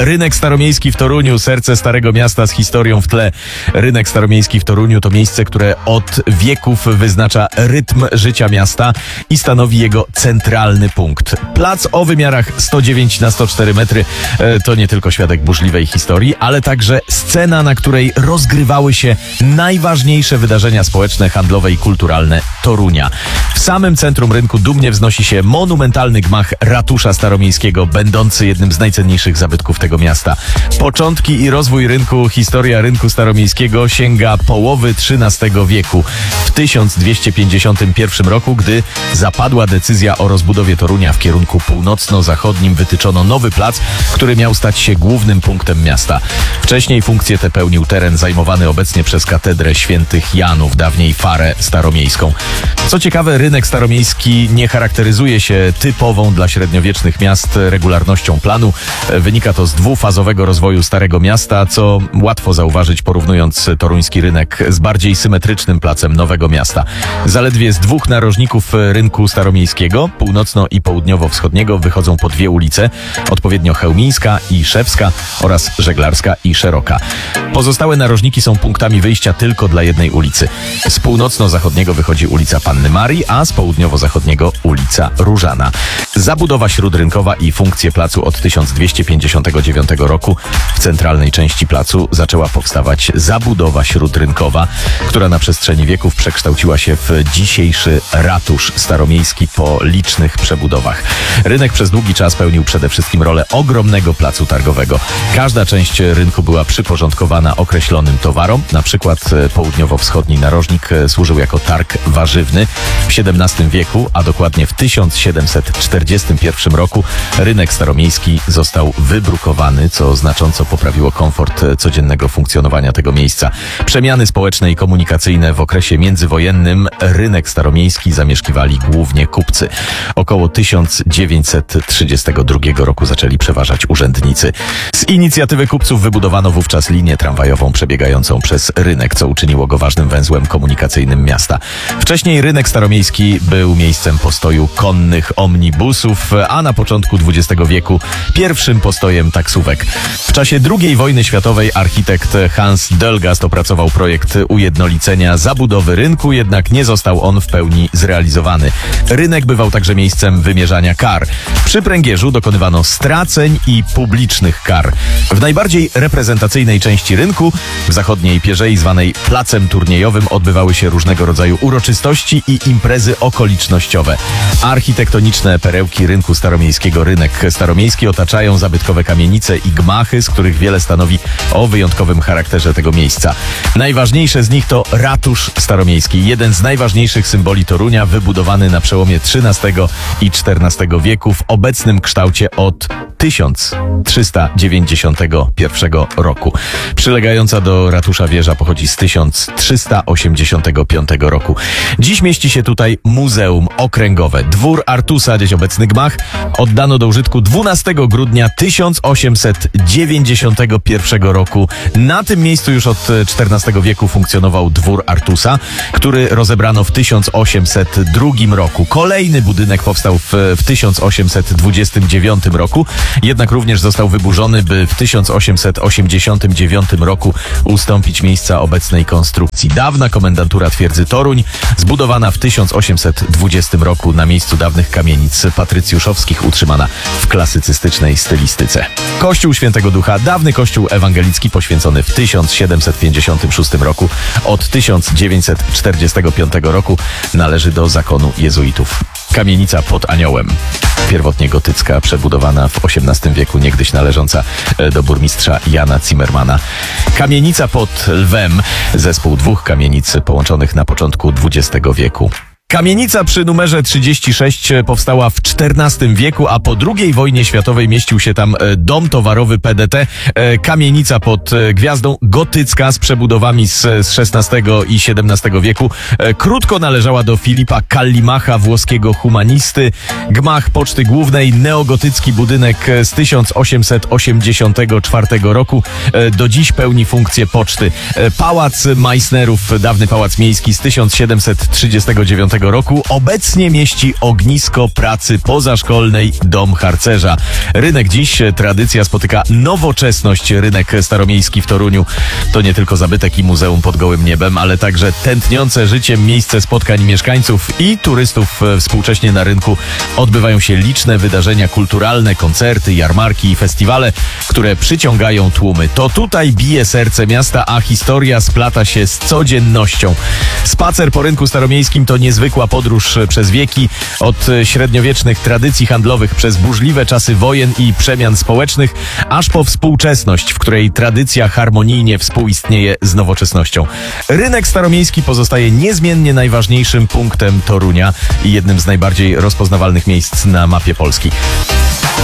Rynek Staromiejski w Toruniu, serce Starego Miasta z historią w tle. Rynek Staromiejski w Toruniu to miejsce, które od wieków wyznacza rytm życia miasta i stanowi jego centralny punkt. Plac o wymiarach 109 na 104 metry to nie tylko świadek burzliwej historii, ale także scena, na której rozgrywały się najważniejsze wydarzenia społeczne, handlowe i kulturalne Torunia. W samym centrum rynku dumnie wznosi się monumentalny gmach Ratusza Staromiejskiego, będący jednym z najcenniejszych zabytków tego miasta. Początki i rozwój rynku, historia rynku staromiejskiego sięga połowy XIII wieku. W 1251 roku, gdy zapadła decyzja o rozbudowie Torunia w kierunku północno-zachodnim, wytyczono nowy plac, który miał stać się głównym punktem miasta. Wcześniej funkcję tę pełnił teren zajmowany obecnie przez katedrę świętych Janów, dawniej Farę Staromiejską. Co ciekawe, rynek staromiejski nie charakteryzuje się typową dla średniowiecznych miast regularnością planu. Wynika to z dwufazowego rozwoju Starego Miasta, co łatwo zauważyć, porównując toruński rynek z bardziej symetrycznym placem Nowego Miasta. Zaledwie z dwóch narożników rynku staromiejskiego, północno- i południowo-wschodniego, wychodzą po dwie ulice, odpowiednio Chełmińska i Szewska oraz Żeglarska i Szeroka. Pozostałe narożniki są punktami wyjścia tylko dla jednej ulicy. Z północno-zachodniego wychodzi ulica Panny Marii, a z południowo-zachodniego ulica Różana. Zabudowa śródrynkowa i funkcje placu od 1259 roku. W centralnej części placu zaczęła powstawać zabudowa śródrynkowa, która na przestrzeni wieków przekształciła się w dzisiejszy ratusz staromiejski po licznych przebudowach. Rynek przez długi czas pełnił przede wszystkim rolę ogromnego placu targowego. Każda część rynku była przyporządkowana określonym towarom. Na przykład południowo-wschodni narożnik służył jako targ warzywny. W XVII wieku, a dokładnie w 1741 roku, rynek staromiejski został wybrukowany, co znacząco poprawiło komfort codziennego funkcjonowania tego miejsca. Przemiany społeczne i komunikacyjne w okresie międzywojennym rynek staromiejski zamieszkiwali głównie kupcy. Około 1932 roku zaczęli przeważać urzędnicy. Z inicjatywy kupców wybudowano wówczas linię tramwajową przebiegającą przez rynek, co uczyniło go ważnym węzłem komunikacyjnym miasta. Wcześniej rynek staromiejski był miejscem postoju konnych omnibusów, a na początku XX wieku pierwszym postojem taksówek. W czasie II wojny światowej architekt Hans Dölgast opracował projekt ujednolicenia zabudowy rynku, jednak nie został on w pełni zrealizowany. Rynek bywał także miejscem wymierzania kar. Przy pręgierzu dokonywano straceń i publicznych kar. W najbardziej reprezentacyjnej części rynku, w zachodniej pierzei zwanej placem turniejowym, odbywały się różnego rodzaju uroczystości i imprezy okolicznościowe. Architektoniczne perełki rynku staromiejskiego, rynek staromiejski, otaczają zabytkowe kamienice i gmachy, z których wiele stanowi o wyjątkowym charakterze tego miejsca. Najważniejsze z nich to ratusz staromiejski, jeden z najważniejszych symboli Torunia, wybudowany na przełomie XIII i XIV wieku w obecnym kształcie od 1391 roku. Przylegająca do ratusza wieża pochodzi z 1385 roku. Dziś mieści się tutaj Muzeum Okręgowe. Dwór Artusa, dziś obecny gmach, oddano do użytku 12 grudnia 1891 roku. Na tym miejscu już od XIV wieku funkcjonował dwór Artusa, który rozebrano w 1802 roku. Kolejny budynek powstał w 1829 roku, jednak również został wyburzony, by w 1889 roku ustąpić miejsca obecnej konstrukcji. Dawna komendantura twierdzy Toruń, zbudowana w 1820 roku na miejscu dawnych kamienic patrycjuszowskich, utrzymana w klasycystycznej stylistyce. Kościół Świętego Ducha, dawny kościół ewangelicki poświęcony w 1756 roku. Od 1945 roku należy do zakonu jezuitów. Kamienica pod Aniołem, pierwotnie gotycka, przebudowana w XVIII wieku, niegdyś należąca do burmistrza Jana Zimmermana. Kamienica pod Lwem, zespół dwóch kamienic połączonych na początku XX wieku. Kamienica przy numerze 36 powstała w XIV wieku, a po II wojnie światowej mieścił się tam dom towarowy PDT. Kamienica pod gwiazdą, gotycka, z przebudowami z XVI i XVII wieku. Krótko należała do Filipa Kallimacha, włoskiego humanisty. Gmach Poczty Głównej, neogotycki budynek z 1884 roku. Do dziś pełni funkcję poczty. Pałac Meissnerów, dawny pałac miejski z 1739 roku obecnie mieści ognisko pracy pozaszkolnej Dom Harcerza. Rynek dziś, tradycja spotyka nowoczesność. Rynek staromiejski w Toruniu to nie tylko zabytek i muzeum pod gołym niebem, ale także tętniące życiem miejsce spotkań mieszkańców i turystów. Współcześnie na rynku odbywają się liczne wydarzenia kulturalne, koncerty, jarmarki i festiwale, które przyciągają tłumy. To tutaj bije serce miasta, a historia splata się z codziennością. Spacer po rynku staromiejskim to niezwykła podróż przez wieki, od średniowiecznych tradycji handlowych przez burzliwe czasy wojen i przemian społecznych, aż po współczesność, w której tradycja harmonijnie współistnieje z nowoczesnością. Rynek staromiejski pozostaje niezmiennie najważniejszym punktem Torunia i jednym z najbardziej rozpoznawalnych miejsc na mapie Polski.